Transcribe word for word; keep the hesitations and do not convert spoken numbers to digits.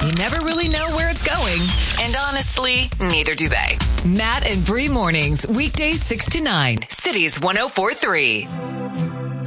You never really know where it's going. And honestly, neither do they. Matt and Bree mornings, weekdays six to nine. Cities one oh four three.